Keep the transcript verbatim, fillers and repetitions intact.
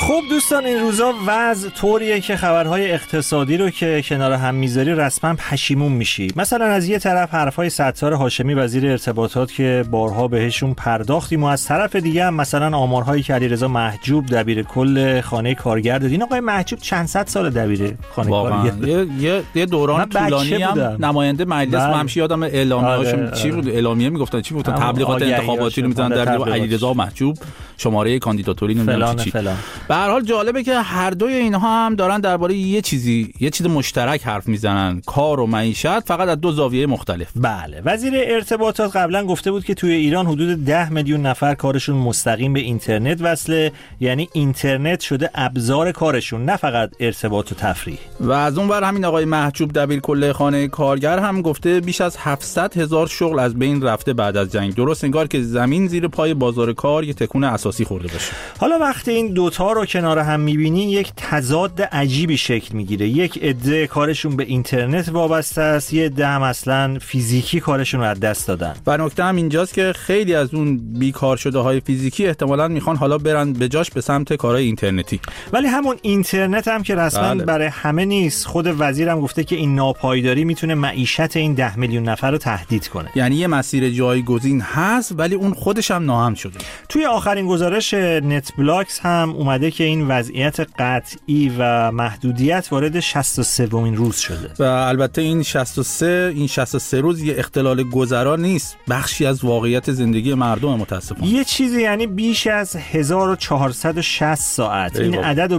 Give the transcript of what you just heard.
خب دوستان، این روزا وضع طوریه که خبرهای اقتصادی رو که کنار هم میذاری رسما پشیمون میشی. مثلا از یه طرف حرفای ستار هاشمی وزیر ارتباطات که بارها بهشون پرداختیم و از طرف دیگه هم مثلا آمارهایی که علیرضا محجوب دبیر کل خانه کارگر داد. این آقای محجوب چند صد سال دبیر خانه کارگر، یه یه یه دوران طولانی هم نماینده مجلس ممشی یادم اعلامیه‌هاشون آره. چی بود؟ اعلامیه میگفتن چی بود؟ تبلیغات انتخاباتی رو می‌زدن در مورد علیرضا محجوب، شماره کاندیداتوری نمیدونم چی. به هر حال جالبه که هر دوی اینها هم دارن درباره یه چیزی یه چیز مشترک حرف میزنن، کار و معیشت، فقط از دو زاویه مختلف. بله، وزیر ارتباطات قبلا گفته بود که توی ایران حدود ده میلیون نفر کارشون مستقیم به اینترنت وصله، یعنی اینترنت شده ابزار کارشون، نه فقط ارتباط و تفریح. و از اون ور همین آقای محجوب دبیر کل خانه کارگر هم گفته بیش از هفتصد هزار شغل از بین رفته بعد از جنگ. درست انگار که زمین زیر پای بازار کار یه تکون اساسی خورده باشه. حالا وقتی این دوتا رو کنار هم میبینی یک تضاد عجیبی شکل میگیره. یک عده کارشون به اینترنت وابسته است، یه عده هم اصلا فیزیکی کارشون رو از دست دادن. و نکته هم اینجاست که خیلی از اون بیکار شده های فیزیکی احتمالاً میخوان حالا برن به جاش به سمت کارهای اینترنتی. ولی همون اینترنت هم که رسما بله. برای همه نیست. خود وزیرم گفته که این ناپایداری میتونه معیشت این ده میلیون نفر رو تهدید کنه. یعنی یه مسیر جایگزین هست ولی اون خودش هم ناهم شده. توی آخرین گزارش نت بلاکس هم اومده که این وضعیت قطعی و محدودیت وارد شصت و سومین روز شده. و البته این شصت و سه این شصت و سه روز یه اختلال گذرا نیست، بخشی از واقعیت زندگی مردم متاسفانه. یه چیزی یعنی بیش از هزار و چهارصد و شصت ساعت. این عدد